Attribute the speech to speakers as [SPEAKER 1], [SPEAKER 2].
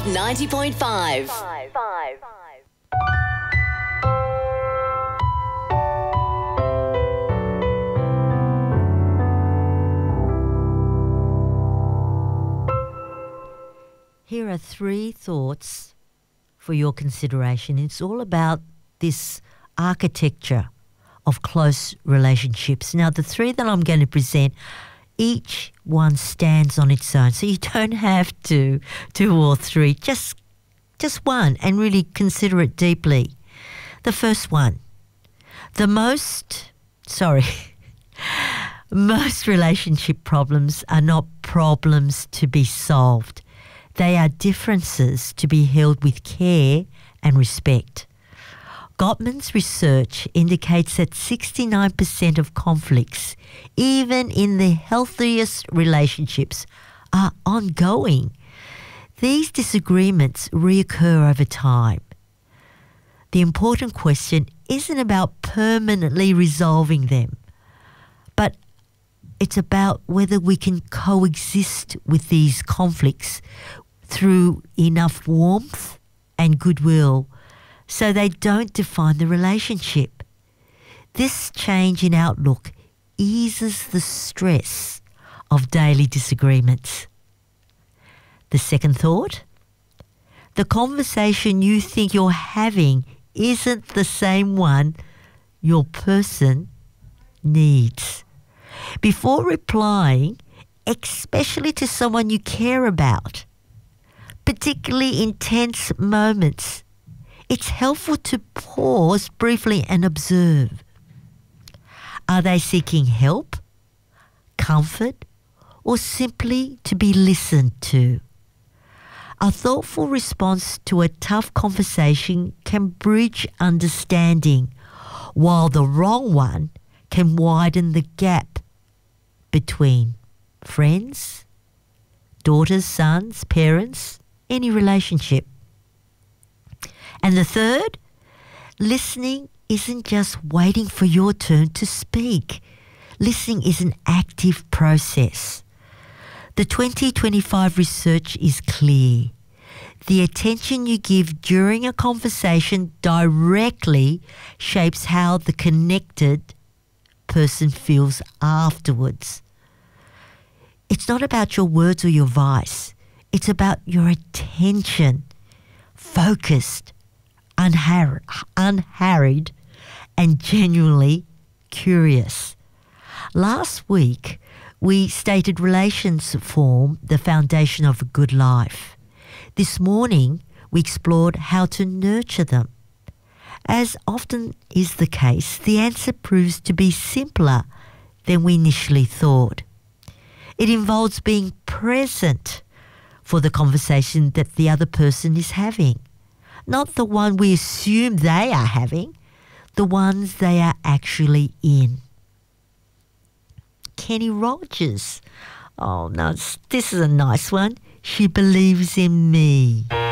[SPEAKER 1] 90.5.
[SPEAKER 2] Here are 3 thoughts for your consideration. It's all about this architecture of close relationships. Now, the 3 that I'm going to present, each one stands on its own. So you don't have 2 or 3, just one, and really consider it deeply. The first one, most relationship problems are not problems to be solved. They are differences to be held with care and respect. Gottman's research indicates that 69% of conflicts, even in the healthiest relationships, are ongoing. These disagreements reoccur over time. The important question isn't about permanently resolving them, but it's about whether we can coexist with these conflicts through enough warmth and goodwill so they don't define the relationship. This change in outlook eases the stress of daily disagreements. The second thought, the conversation you think you're having isn't the same one your person needs. Before replying, especially to someone you care about, particularly in tense moments, it's helpful to pause briefly and observe. Are they seeking help, comfort, or simply to be listened to? A thoughtful response to a tough conversation can bridge understanding, while the wrong one can widen the gap between friends, daughters, sons, parents, any relationship. And the third, listening isn't just waiting for your turn to speak. Listening is an active process. The 2025 research is clear. The attention you give during a conversation directly shapes how the connected person feels afterwards. It's not about your words or your voice. It's about your attention, focused, unharried, and genuinely curious. Last week, we stated relations form the foundation of a good life. This morning, we explored how to nurture them. As often is the case, the answer proves to be simpler than we initially thought. It involves being present for the conversation that the other person is having, not the one we assume they are having, the ones they are actually in. Kenny Rogers. Oh, no, this is a nice one. She believes in me.